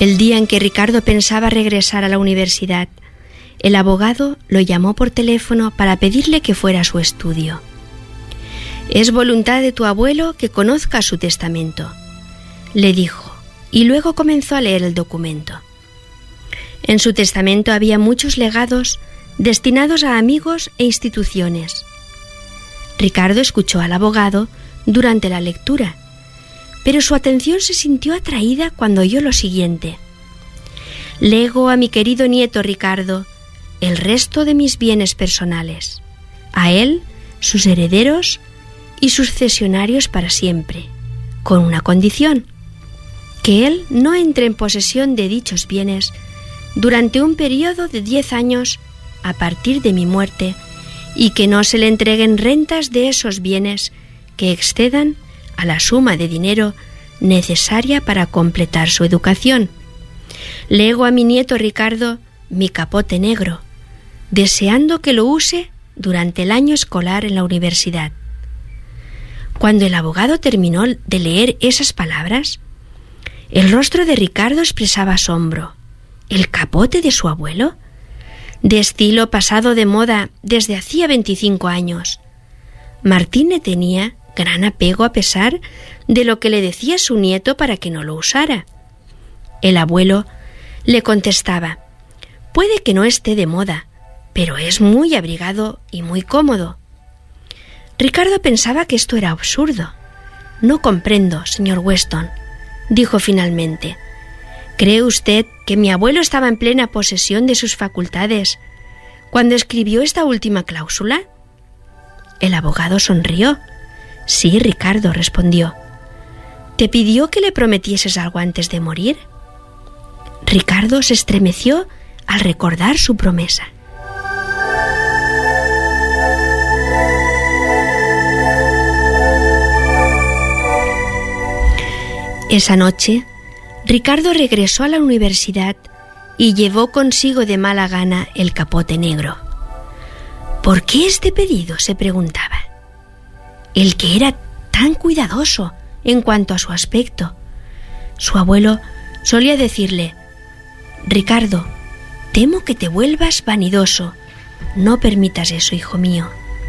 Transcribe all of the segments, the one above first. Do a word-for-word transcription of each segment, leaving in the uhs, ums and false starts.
El día en que Ricardo pensaba regresar a la universidad, el abogado lo llamó por teléfono para pedirle que fuera a su estudio. «Es voluntad de tu abuelo que conozca su testamento», le dijo, y luego comenzó a leer el documento. En su testamento había muchos legados destinados a amigos e instituciones. Ricardo escuchó al abogado durante la lectura, pero su atención se sintió atraída cuando oyó lo siguiente: «Lego a mi querido nieto Ricardo el resto de mis bienes personales, a él, sus herederos y sucesionarios para siempre, con una condición: que él no entre en posesión de dichos bienes durante un periodo de diez años a partir de mi muerte, y que no se le entreguen rentas de esos bienes que excedan a la suma de dinero necesaria para completar su educación. Lego a mi nieto Ricardo mi capote negro, deseando que lo use durante el año escolar en la universidad». Cuando el abogado terminó de leer esas palabras, el rostro de Ricardo expresaba asombro. ¿El capote de su abuelo? De estilo pasado de moda desde hacía veinticinco años. Martín le tenía gran apego a pesar de lo que le decía su nieto para que no lo usara. El abuelo le contestaba: «Puede que no esté de moda, pero es muy abrigado y muy cómodo». Ricardo pensaba que esto era absurdo. «No comprendo, señor Weston», dijo finalmente. «¿Cree usted que mi abuelo estaba en plena posesión de sus facultades cuando escribió esta última cláusula?» El abogado sonrió. «Sí, Ricardo», respondió. «¿Te pidió que le prometieses algo antes de morir?» Ricardo se estremeció al recordar su promesa. Esa noche, Ricardo regresó a la universidad y llevó consigo de mala gana el capote negro. ¿Por qué este pedido?, se preguntaba. El que era tan cuidadoso en cuanto a su aspecto. Su abuelo solía decirle: «Ricardo, temo que te vuelvas vanidoso. No permitas eso, hijo mío».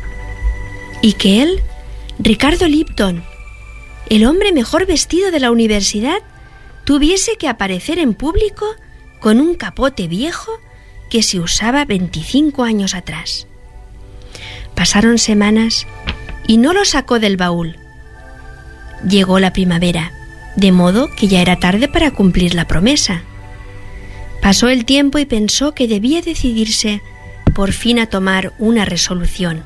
Y que él, Ricardo Lipton, el hombre mejor vestido de la universidad, tuviese que aparecer en público con un capote viejo que se usaba veinticinco años atrás. Pasaron semanas y no lo sacó del baúl. Llegó la primavera, de modo que ya era tarde para cumplir la promesa. Pasó el tiempo y pensó que debía decidirse por fin a tomar una resolución.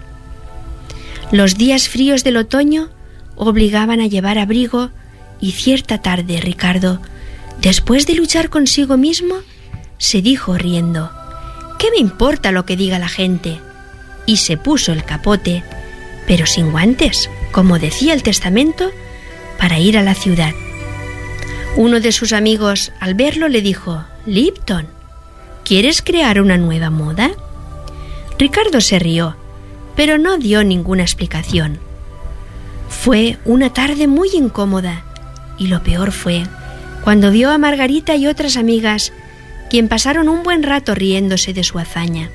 Los días fríos del otoño obligaban a llevar abrigo, y cierta tarde Ricardo, después de luchar consigo mismo, se dijo riendo: «¿Qué me importa lo que diga la gente?», y se puso el capote, pero sin guantes, como decía el testamento, para ir a la ciudad. Uno de sus amigos, al verlo, le dijo: «Lipton, ¿quieres crear una nueva moda?». Ricardo se rió, pero no dio ninguna explicación. Fue una tarde muy incómoda, y lo peor fue cuando vio a Margarita y otras amigas, quien pasaron un buen rato riéndose de su hazaña.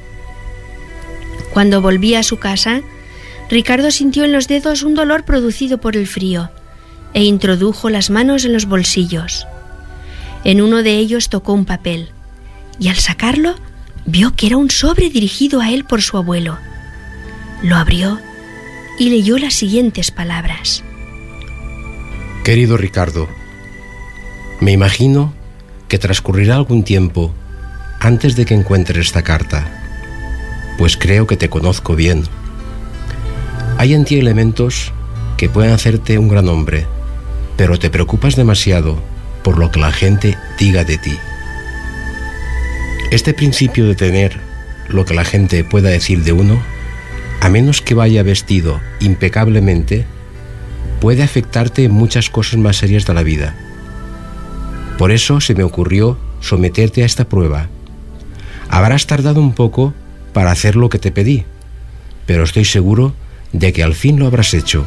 Cuando volvía a su casa, Ricardo sintió en los dedos un dolor producido por el frío e introdujo las manos en los bolsillos. En uno de ellos tocó un papel y al sacarlo vio que era un sobre dirigido a él por su abuelo. Lo abrió y leyó las siguientes palabras: «Querido Ricardo, me imagino que transcurrirá algún tiempo antes de que encuentres esta carta, pues creo que te conozco bien. Hay en ti elementos que pueden hacerte un gran hombre, pero te preocupas demasiado por lo que la gente diga de ti. Este principio de tener lo que la gente pueda decir de uno, a menos que vaya vestido impecablemente, puede afectarte en muchas cosas más serias de la vida. Por eso se me ocurrió someterte a esta prueba. Habrás tardado un poco para hacer lo que te pedí, pero estoy seguro de que al fin lo habrás hecho.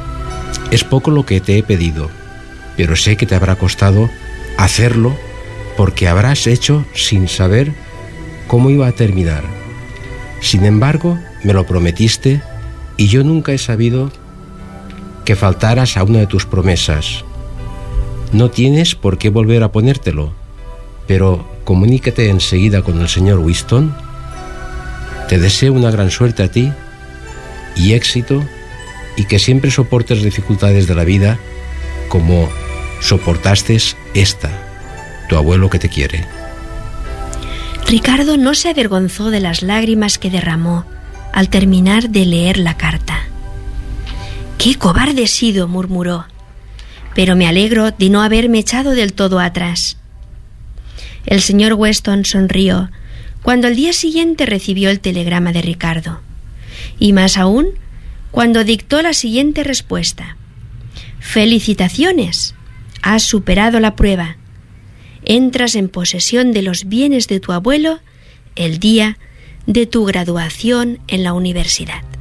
Es poco lo que te he pedido, pero sé que te habrá costado hacerlo porque habrás hecho sin saber cómo iba a terminar. Sin embargo, me lo prometiste y yo nunca he sabido que faltaras a una de tus promesas. No tienes por qué volver a ponértelo, pero comuníquete enseguida con el señor Whiston. Te deseo una gran suerte a ti y éxito, y que siempre soportes dificultades de la vida como soportaste esta, tu abuelo que te quiere. Ricardo no se avergonzó de las lágrimas que derramó al terminar de leer la carta. «¡Qué cobarde he sido!», murmuró, «pero me alegro de no haberme echado del todo atrás». El señor Weston sonrió cuando al día siguiente recibió el telegrama de Ricardo, y más aún cuando dictó la siguiente respuesta: «Felicitaciones, has superado la prueba. Entras en posesión de los bienes de tu abuelo el día de tu graduación en la universidad».